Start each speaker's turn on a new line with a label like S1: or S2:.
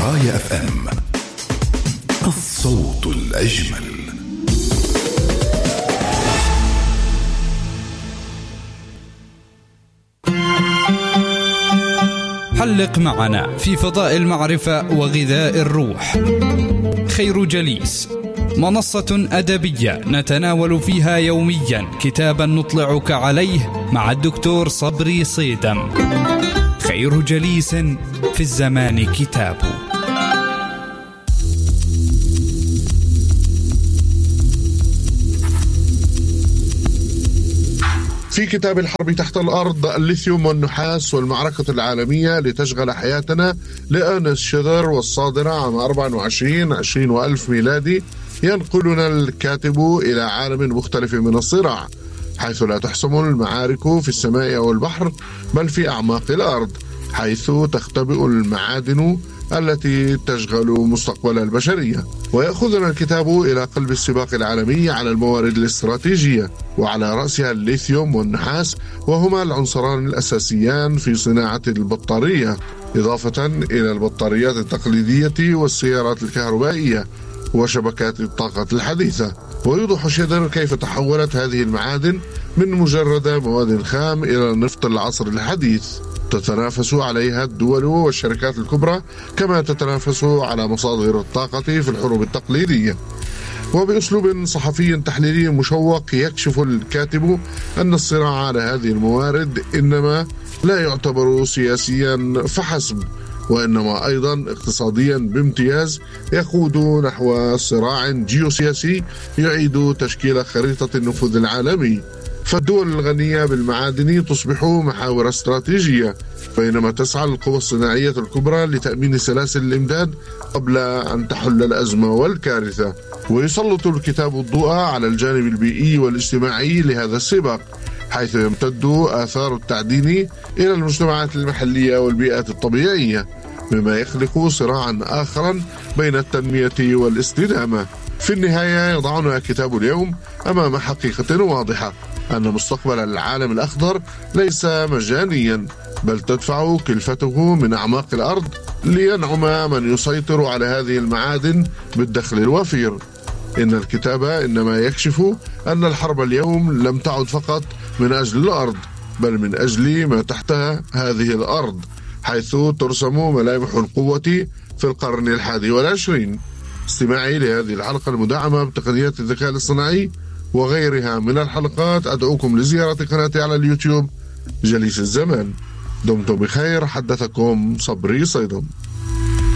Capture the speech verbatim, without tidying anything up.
S1: دراية اف ام، الصوت الأجمل.
S2: حلق معنا في فضاء المعرفة وغذاء الروح. خير جليس، منصة أدبية نتناول فيها يوميا كتابا نطلعك عليه مع الدكتور صبري صيدم. خير جليس في الزمان كتاب.
S3: في كتاب الحرب تحت الأرض، الليثيوم والنحاس والمعركة العالمية لتشغل حياتنا لأرنست شيلر، والصادرة عام أربعة وعشرين عشرين وألف ميلادي، ينقلنا الكاتب إلى عالم مختلف من الصراع، حيث لا تحسم المعارك في السماء أو البحر، بل في أعماق الأرض، حيث تختبئ المعادن التي تشغل مستقبل البشرية. ويأخذنا الكتاب إلى قلب السباق العالمي على الموارد الاستراتيجية، وعلى رأسها الليثيوم والنحاس، وهما العنصران الأساسيان في صناعة البطارية، إضافة إلى البطاريات التقليدية والسيارات الكهربائية وشبكات الطاقة الحديثة. ويوضح شيلر كيف تحولت هذه المعادن من مجرد مواد خام إلى نفط العصر الحديث، تتنافس عليها الدول والشركات الكبرى كما تتنافس على مصادر الطاقة في الحروب التقليدية. وبأسلوب صحفي تحليلي مشوق يكشف الكاتب أن الصراع على هذه الموارد إنما لا يعتبر سياسيا فحسب، وإنما أيضا اقتصاديا بامتياز، يقود نحو صراع جيوسياسي يعيد تشكيل خريطة النفوذ العالمي. فالدول الغنية بالمعادن تصبح محاور استراتيجية، بينما تسعى القوى الصناعية الكبرى لتأمين سلاسل الإمداد قبل أن تحل الأزمة والكارثة. ويسلط الكتاب الضوء على الجانب البيئي والاجتماعي لهذا السباق، حيث يمتد آثار التعدين إلى المجتمعات المحلية والبيئات الطبيعية، مما يخلق صراعا آخرا بين التنمية والاستدامة. في النهاية يضعنا كتاب اليوم أمام حقيقة واضحة، أن مستقبل العالم الأخضر ليس مجانيا، بل تدفع كلفته من أعماق الأرض لينعم من يسيطر على هذه المعادن بالدخل الوفير. إن الكتاب إنما يكشف أن الحرب اليوم لم تعد فقط من أجل الأرض، بل من أجل ما تحتها هذه الأرض، حيث ترسم ملامح القوة في القرن الحادي والعشرين. استماعي لهذه الحلقة المدعمة بتقنيات الذكاء الاصطناعي وغيرها من الحلقات، أدعوكم لزيارة قناتي على اليوتيوب جليس الزمان. دمتم بخير، حدثكم صبري صيدم.